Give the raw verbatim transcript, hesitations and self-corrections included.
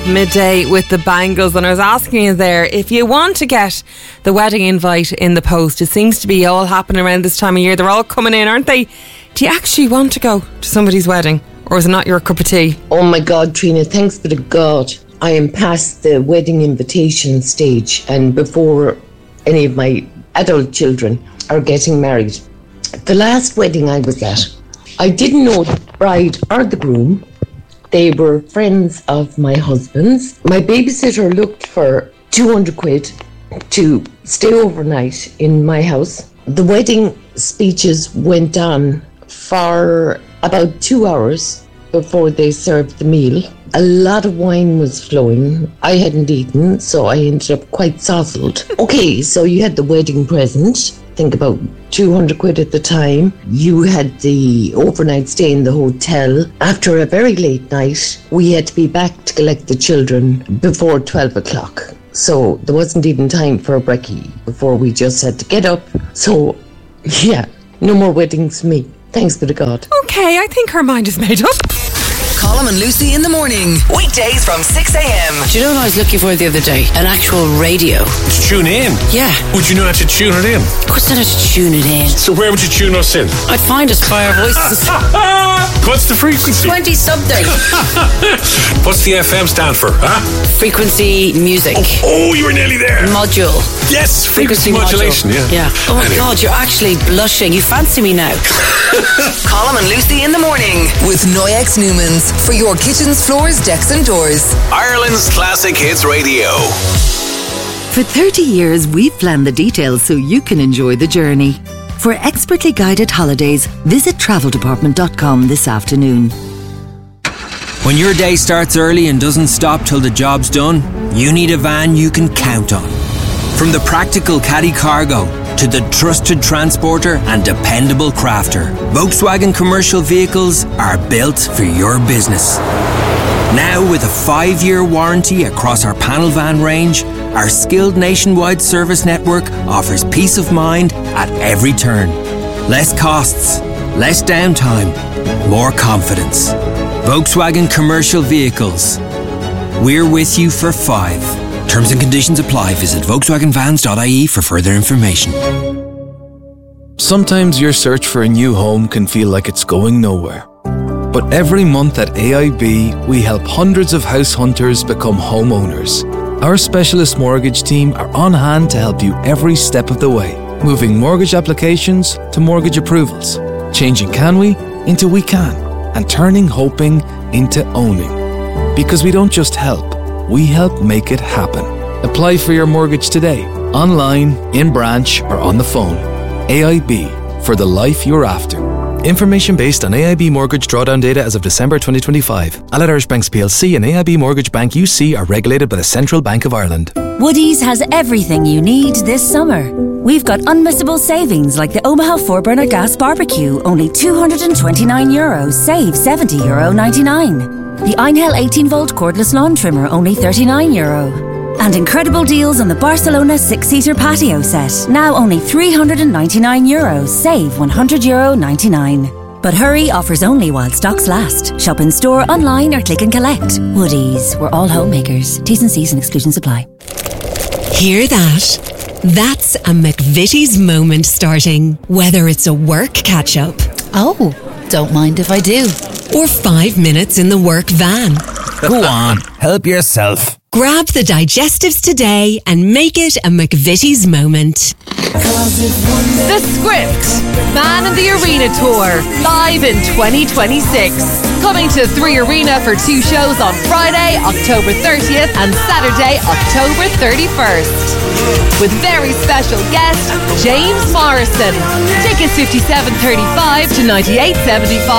Midday with the Bangles, and I was asking you there, if you want to get the wedding invite in the post, it seems to be all happening around this time of year. They're all coming in, aren't they? Do you actually want to go to somebody's wedding, or is it not your cup of tea? Oh my God, Trina, thanks be to God, I am past the wedding invitation stage, and before any of my adult children are getting married. The last wedding I was at, I didn't know the bride or the groom. They were friends of my husband's. My babysitter looked for two hundred quid to stay overnight in my house. The wedding speeches went on for about two hours before they served the meal. A lot of wine was flowing. I hadn't eaten, so I ended up quite sozzled. Okay, so you had the wedding present. Think about two hundred quid at the time. You had the overnight stay in the hotel. After a very late night, we had to be back to collect the children before twelve o'clock. So there wasn't even time for a brekkie before we just had to get up. So, yeah, no more weddings for me. Thanks be to God. Okay, I think her mind is made up. Colm and Lucy in the morning. Weekdays from six a.m. Do you know what I was looking for the other day? An actual radio. To tune in? Yeah. Would you know how to tune it in? Of course I know how to tune it in. So where would you tune us in? I'd find us by our voices. What's the frequency? twenty something. What's the F M stand for, huh? Frequency music. Oh, oh you were nearly there. Module. Yes, frequency, frequency modulation, module. yeah. Yeah. Oh my anyway. God, you're actually blushing. You fancy me now. Colm and Lucy in the morning with Noyex Newmans for your kitchens, floors, decks and doors. Ireland's Classic Hits Radio. For thirty years, we've planned the details so you can enjoy the journey. For expertly guided holidays, visit travel department dot com this afternoon. When your day starts early and doesn't stop till the job's done, you need a van you can count on. From the practical Caddy Cargo to the trusted transporter and dependable crafter, Volkswagen commercial vehicles are built for your business. Now with a five-year warranty across our panel van range, our skilled nationwide service network offers peace of mind at every turn. Less costs, less downtime, more confidence. Volkswagen commercial vehicles. We're with you for five. Terms and conditions apply. Visit Volkswagen Vans dot I E for further information. Sometimes your search for a new home can feel like it's going nowhere. But every month at A I B, we help hundreds of house hunters become homeowners. Our specialist mortgage team are on hand to help you every step of the way, moving mortgage applications to mortgage approvals, changing can we into we can, and turning hoping into owning. Because we don't just help, we help make it happen. Apply for your mortgage today, online, in branch, or on the phone. A I B, for the life you're after. Information based on A I B mortgage drawdown data as of December twenty twenty-five. Allied Irish Banks P L C and A I B Mortgage Bank U C are regulated by the Central Bank of Ireland. Woodies has everything you need this summer. We've got unmissable savings like the Omaha four burner gas barbecue, only two hundred twenty-nine euros, save seventy euro ninety-nine. The Einhell eighteen volt cordless lawn trimmer, only thirty-nine euro. And incredible deals on the Barcelona six-seater patio set, now only three hundred ninety-nine euros, save one hundred euro ninety-nine. But hurry, offers only while stocks last. Shop in store, online or click and collect. Woodies, we're all homemakers. T's and C's and exclusions apply. Hear that? That's a McVitie's moment starting. Whether it's a work catch-up. Oh, don't mind if I do. Or five minutes in the work van. Go on, help yourself. Grab the digestives today and make it a McVitie's moment. The Script, Man in the Arena Tour, live in twenty twenty-six. Coming to Three Arena for two shows on Friday, October thirtieth and Saturday, October thirty-first. With very special guest, James Morrison. Tickets fifty-seven thirty-five to ninety-eight seventy-five